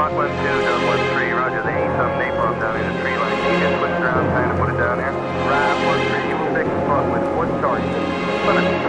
Mach 1-2, Doug 1-3, roger. They need some napalm down in the tree line. Can you just switch around, kind of put it down here? Right, 1-3, you will fix the spot with 1 target. Limit.